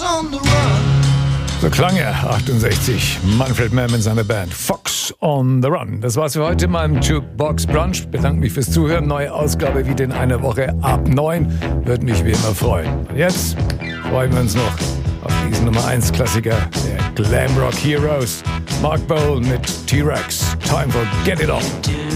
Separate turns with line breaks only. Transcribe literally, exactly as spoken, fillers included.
So klang er, achtundsechzig. Manfred Mann mit seiner Band Fox on the Run. Das war's für heute in meinem Jukebox Brunch. Bedanke mich fürs Zuhören. Neue Ausgabe wieder in einer Woche ab neun. Würde mich wie immer freuen. Und jetzt freuen wir uns noch auf diesen Nummer eins Klassiker der Glam Rock Heroes. Mark Bowl mit T-Rex. Time for Get It On.